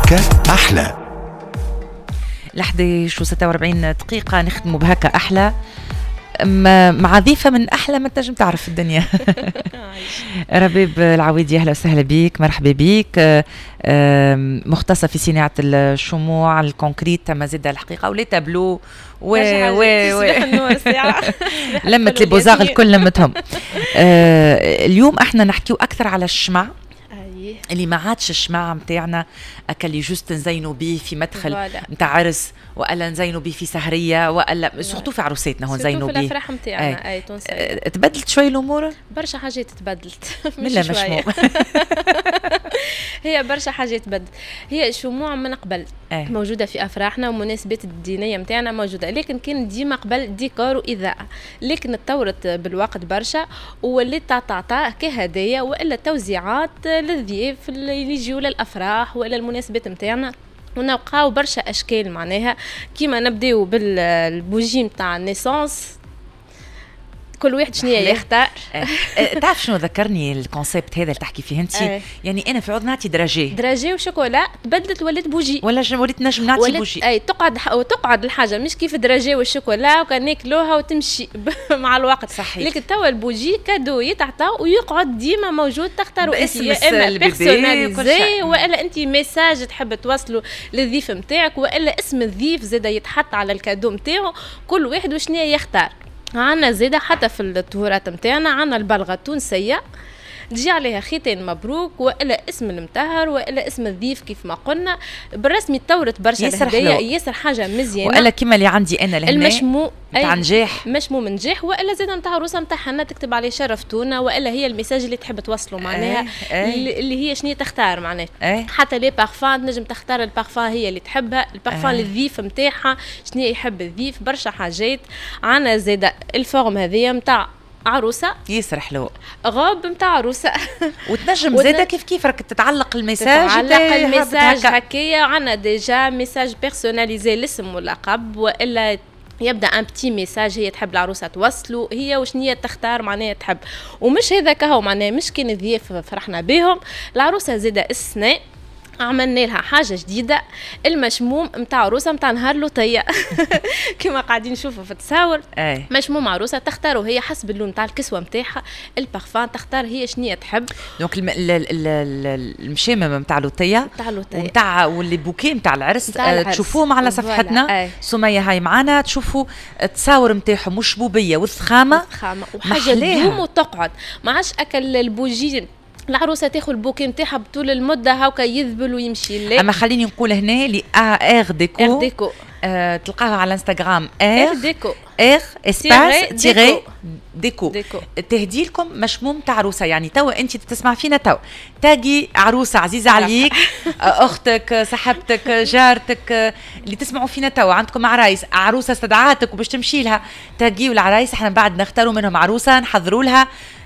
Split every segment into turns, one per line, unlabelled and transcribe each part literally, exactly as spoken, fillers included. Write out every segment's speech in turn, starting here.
هكا أحلى.
الأحداش وستة وأربعين دقيقة نخدموا بهكا أحلى مع ضيفة من أحلى ما تنجم تعرف الدنيا. ربيب العويدي، أهلا وسهلا بيك، مرحبا بيك. مختصة في صناعة الشموع الكونكريت ما زد الحقيقة ولي تابلو و و و لمت لي بوزاغ الكل لمتهم. اليوم احنا نحكيو أكثر على الشمع اللي ما عادش الشماع متاعنا اكل جوست نزينوا به في مدخل نتاع عرس، والا نزينوا به في سهريه، والا سورتو في عروساتنا هو نزينوا به
في الافراح نتاعنا. اي تونسيه
تبدلت شوي الامور،
برشا حاجات تبدلت
مش شوي.
هي برشا حاجات تبدلت. هي شموع من قبل أي. موجوده في افراحنا ومناسبات الدينيه نتاعنا موجوده، لكن كان ديما قبل ديكور واضاءه، لكن تطورت بالوقت برشا ولات تعطى كهدايا والا توزيعات للضيوف اللي يجيو للافراح والا المناسبات نتاعنا. ونلقاو برشا اشكال، معناها كيما نبداو بالبوجي نتاع النيسانس، كل واحد شنو يختار.
تعرف شنو ذكرني الكونسيبت هذا اللي تحكي فيه انت؟
أه.
يعني انا في عوض نعطي دراجي
دراجي وشوكولا تبدلت ولات بوجي،
ولا وليت نجم نعطي بوجي.
اي تقعد وتقعد الحاجه مش كيف الدراجي والشوكولا وكان ناكلوها وتمشي مع الوقت.
صحيح.
لكن توا البوجي كادو يتعطى ويقعد ديما موجود، تختاروا
باسم
يا اما بيرسوناليزي والا انت ميساج تحب توصله للضيف نتاعك، والا اسم الضيف زاد يتحط على الكادو نتاعو، كل واحد وشنو يختار. عنا زيادة حتى في الطهورات متاعنا عنا البلغة التونسية تجي عليها ختان مبروك والا اسم المطهر والا اسم الضيف كيف ما قلنا. بالرسمي تطورت برشا الهدايا، ياسر حاجه مزيانه.
والا كيما اللي عندي انا لهنا
المشمو
نتاع نجاح،
مشمو من نجاح، والا زيد نتاع عروسه نتاعها تكتب عليه شرفتونا، والا هي الميساج اللي تحب توصله معناها
أي.
اللي هي شنو تختار معناها.
أي.
حتى لي بارفان تنجم تختار البارفان هي اللي تحبها، البارفان للضيف نتاعها شنو يحب الضيف، برشا حاجات. عنا زيد الفورم هذيا نتاع عروسه
ياسر حلو،
غاب نتاع عروسه
وتنجم زاده كيف كيف راك تتعلق الميساج،
تتعلق الميساج هكايا. عنا ديجا ميساج بيرسوناليزي الاسم واللقب، والا يبدا ان بتي ميساج هي تحب العروسه توصله هي وشنيه تختار معناها تحب. ومش هذاك هو معناها مش كان الضياف فرحنا بهم، العروسه زاده السنه عملنا لها حاجه جديده، المشموم نتاع عروسه نتاع نهار لوطيه كما قاعدين نشوفوا في التصاور.
أي.
مشموم عروسه تختاروا هي حسب اللون نتاع الكسوه نتاعها، البارفان تختار هي شنيه تحب.
دونك الم... المشامم نتاع لوطيه
نتاع لوطيه
نتاع واللي بوكي نتاع العرس آه تشوفوهم على صفحتنا سميه هاي معانا، تشوفوا التصاور نتاعهم وشبوبيه وثخامه
وثخامه وحاجه تدوم وتقعد. ما عادش اكل البوجي العروسه تاخذ البوكي نتاعها بطول المده هاكا يذبل ويمشي. لا
اما خليني نقول هنا لي اغ ديكو
اغ ديكو
آه تلقاها على انستغرام
اغ ديكو
اغ اسباس تيغي ديكو,
ديكو.
تهدي لكم مشموم تاع عروسه. يعني توا انت تسمع فينا توا تاجي عروسه عزيزه عليك اختك صاحبتك جارتك اللي تسمعوا فينا توا عندكم عرايس، عروسه استدعاتك وباش تمشي لها، تاجيوا العرايس احنا بعد نختاروا منهم عروسه نحضروا لها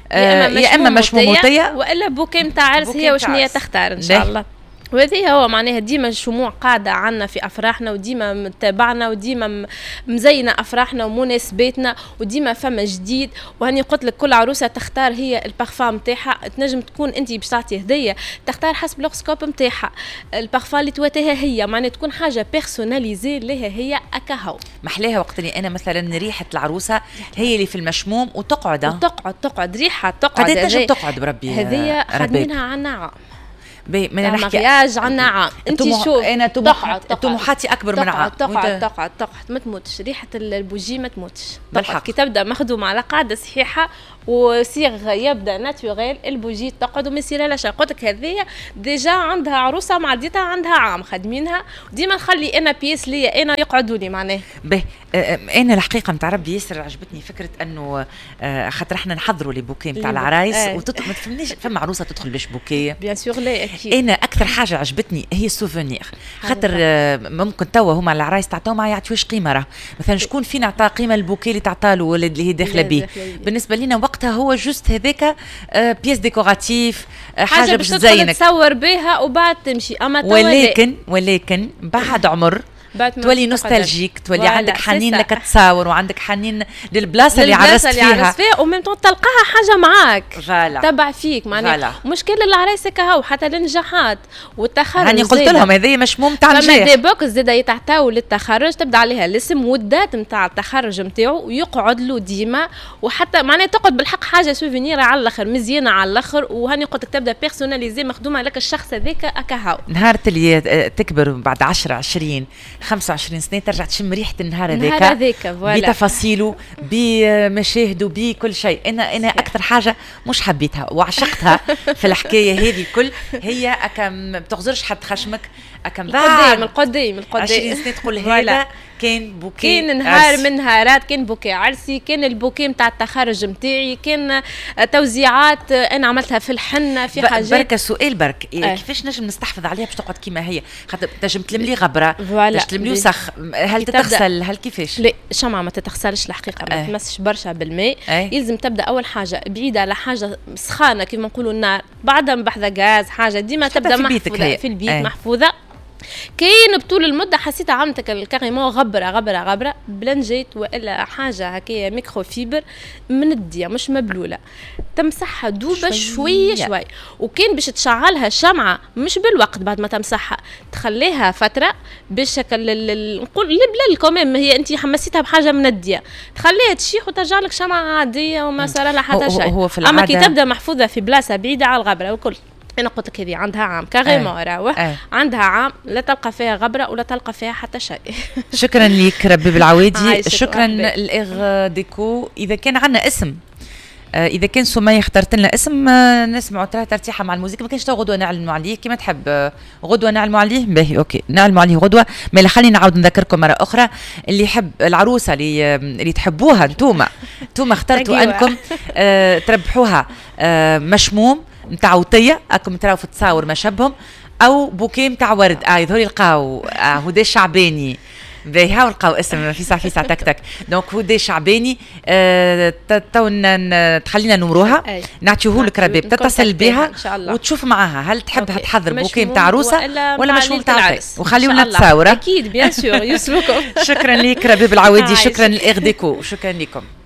يا اما مشموموطيه
والا بوكي نتاع عرس هي وشنيه تختار ان شاء الله. وهذه هو معناها ديما الشموع قاعدة عنا في أفراحنا، وديما متابعنا، وديما مزينة أفراحنا ومناسباتنا، وديما فما جديد. وهني قلت لك كل عروسة تختار هي البارفان متاعها، تنجم تكون أنت باش تعطي هدية تختار حسب الهوروسكوب متاعها البارفان اللي تواتيها هي، معناها تكون حاجة بيرسوناليزي لها هي أكاهو.
محلاها وقت اللي أنا مثلا ريحة العروسة هي اللي في المشموم وتقعد
وتقعد تقعد ريحة تقعد
قد تنجم تقعد بربي
هذه خدمينها عنا عام
بي من
نحكي مغياج عنا عام. انت شوف
انا طموحاتي اكبر من عام.
تقعد تقعد تقعد ما تموتش، ريحه البوجي ما تموتش بالحق. كي تبدا مخدوم على قاعده صحيحه وصيغ يبدا ناتوريل البوجي تقعد وما يصير لها شيء. قلت لك هذه ديجا عندها عروسه معديتها عندها عام خادمينها، وديما نخلي انا بيس ليا انا يقعدوا لي معناه.
باهي انا الحقيقه نتاع ربي ياسر عجبتني فكره انه خاطر احنا نحضروا لي بوكي نتاع العرايس وتدخل ما تفهمنيش فما عروسه تدخل باش بوكي
بيان سور. لا اكيد
انا اكثر حاجه عجبتني هي السوفونير، خاطر ممكن توا هما العرايس تعطيو ما يعطيوش قيمه. راه مثلا شكون فينا عطى قيمه البوكي اللي تعطالو اللي هي داخله به؟ بالنسبه لنا وقتها هو جوست هذاك بيس ديكوراتيف، حاجه باش تزينك
تصور بها وبعد تمشي. اما
ولكن ولكن بعد عمر تولي نوستالجيك، تولي عندك حنين لك تصاور وعندك حنين للبلاصه اللي عرست فيها
فيها ومن تلقاها حاجه معاك
فالا.
تبع فيك معناها مشكل العرايس هكا وحتى النجاحات والتخرج.
هاني قلت لهم هذه مش ممتع نجاح.
فما دي بوكس زاد يتعطاو للتخرج تبدا عليها الاسم والدات نتاع التخرج نتاعو ويقعد له ديما، وحتى معناها تقعد بالحق حاجه سوفينير على الاخر مزيانه على الاخر. وهاني قلت لك تبدا بيرسوناليزي مخدومه لك الشخص هذاك اكاهاو.
نهار اللي تكبر بعد عشرة عشرين خمسة وعشرين سنه ترجع تشم ريحه النهار هذاك بتفاصيله بمشاهده بكل شيء. انا انا اكثر حاجه مش حبيتها وعشقتها في الحكايه هذه كل هي اكا ما بتغزرش حد خشمك اكا
القديم القديم القديم
عشرين سنه تقول هذا كان بوكي
كان نهار من نهارات كان بوكي عرسي، كان البوكي نتاع التخرج نتاعي، كان توزيعات انا عملتها في الحنه في حاجات.
بركه سؤال برك إيه كيفاش نجم نستحفظ عليها باش تقعد كيما هي؟ خاطر تنجم تلم لي غبره باش تلم لي وسخ، هل تتغسل هل كيفاش؟
لا شمعة ما تتغسلش الحقيقه ما تمسش برشا بالماء. يلزم تبدا اول حاجه بعيده على حاجه سخانه كيما نقولوا النار، بعدها من بحذا غاز حاجه ديما تبدا محفوظه في البيت أي. محفوظه. كاين بطول المده حسيت عملتك الكاريمون غبره غبره غبره بلنجيت والا حاجه هكايا ميكرو فيبر من الديا مش مبلوله تمسحها دوبه شويه شوي. وكان باش تشعلها الشمعه مش بالوقت بعد ما تمسحها تخليها فتره باش نقول البلال كمان هي انت حمسيتها بحاجه من الديا تخليها تشيخ وترجع لك شمعه عاديه وما صار لها حتى شيء. اما كي تبدا محفوظه في بلاصه بعيده على الغبره وكل انا قلت لك هذه عندها عام كاريمون راوح عندها عام لا تلقى فيها غبره ولا تلقى فيها حتى شيء.
شكرا لك ربيب العوادي. شكرا الاغ ديكو. اذا كان عندنا اسم آه اذا كان سمية اخترت لنا اسم آه نسمعوا ترى ترتيحه مع الموسيقى. ما كانش غدوه نعلنوا عليه كما تحب آه غدوه نعلنوا عليه باهي اوكي نعلنوا عليه غدوه. ما خلينا نعاود نذكركم مره اخرى اللي يحب العروسه اللي اللي تحبوها انتوما انتوما اخترتوا انكم آه تربحوها آه مشموم نتاع وطيه اكم تراو في التصاور ما شبهم او بوكيه نتاع ورد اه يظهر يلقاو آه هدى شعباني باهي هاو لقاو اسم فيسع فيسع تك تك دونك هدى شعباني آه تو تخلينا نمروها نعطيوه لك ربيب تتصل بها وتشوف معاها هل تحبها تحضر بوكيه نتاع عروسه ولا, ولا مشموم نتاع وخليونا تصاوره
اكيد بيان سور يسلمكم.
شكرا لك ربيب العوادي. شكرا لاغ ديكو. شكرا لكم.